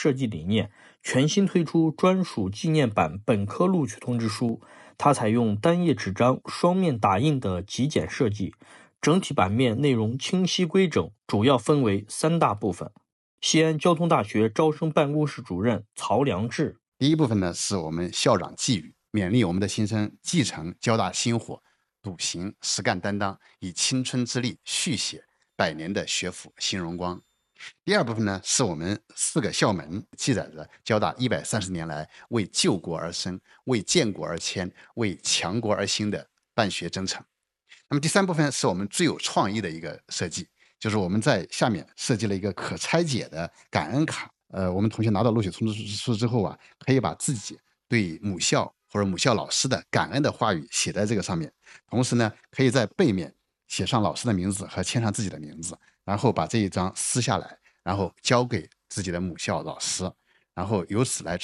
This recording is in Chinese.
设计理念，全新推出专属纪念版本科录取通知书。它采用单页纸张双面打印的极简设计，整体版面内容清晰规整，主要分为3大部分。西安交通大学招生办公室主任曹良志。 第一部分呢，是我们校长寄语，勉励我们的新生继承交大薪火，笃行实干担当，以青春之力续写100年的学府新荣光。第二部分呢，是我们4个校门，记载着交大130年来为救国而生、为建国而迁、为强国而兴的办学征程。那么第3部分是我们最有创意的一个设计，就是我们在下面设计了一个可拆解的感恩卡。我们同学拿到录取通知书之后啊，可以把自己对母校或者母校老师的感恩的话语写在这个上面，同时呢，可以在背面写上老师的名字和签上自己的名字，然后把这一张撕下来，然后交给自己的母校老师，然后由此来